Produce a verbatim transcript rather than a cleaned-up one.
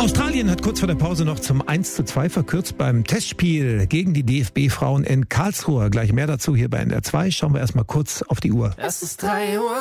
Australien hat kurz vor der Pause noch zum eins zu zwei verkürzt beim Testspiel gegen die D F B-Frauen in Karlsruhe. Gleich mehr dazu hier bei N D R zwei. Schauen wir erstmal kurz auf die Uhr. Es ist drei Uhr.